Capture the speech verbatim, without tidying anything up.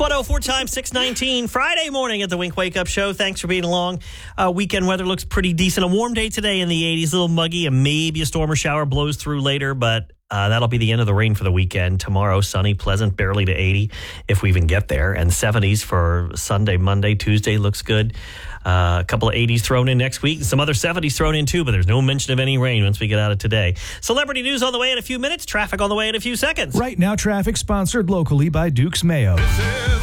one oh four times six nineteen, Friday morning at the Wink Wake Up Show. Thanks for being along. Uh, weekend weather looks pretty decent. A warm day today in the eighties, a little muggy, and maybe a storm or shower blows through later, but uh, that'll be the end of the rain for the weekend. Tomorrow, sunny, pleasant, barely to eighty, if we even get there, and seventies for Sunday, Monday, Tuesday looks good. Uh, a couple of eighties thrown in next week, and some other seventies thrown in too, but there's no mention of any rain once we get out of today. Celebrity news on the way in a few minutes, traffic on the way in a few seconds. Right now, traffic sponsored locally by Duke's Mayo.